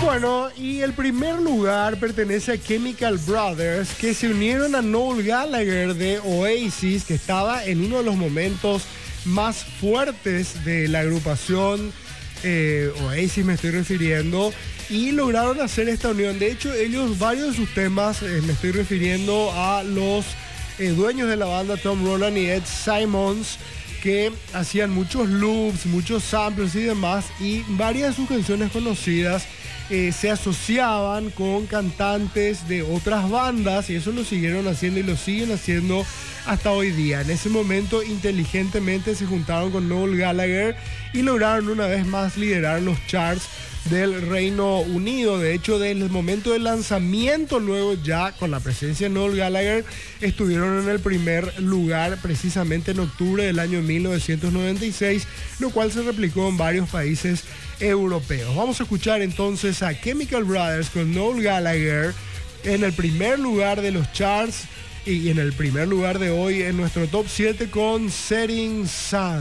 Bueno, y el primer lugar pertenece a Chemical Brothers, que se unieron a Noel Gallagher de Oasis, que estaba en uno de los momentos más fuertes de la agrupación. Oasis me estoy refiriendo, y lograron hacer esta unión. De hecho, ellos, varios de sus temas, me estoy refiriendo a los dueños de la banda, Tom Roland y Ed Simons, que hacían muchos loops, muchos samples y demás, y varias de sus canciones conocidas se asociaban con cantantes de otras bandas, y eso lo siguieron haciendo y lo siguen haciendo hasta hoy día. En ese momento, inteligentemente se juntaron con Noel Gallagher y lograron una vez más liderar los charts del Reino Unido. De hecho, desde el momento del lanzamiento, luego ya con la presencia de Noel Gallagher, estuvieron en el primer lugar precisamente en octubre del año 1996, lo cual se replicó en varios países europeos. Vamos a escuchar entonces a Chemical Brothers con Noel Gallagher en el primer lugar de los charts y en el primer lugar de hoy en nuestro top 7 con Setting Sun.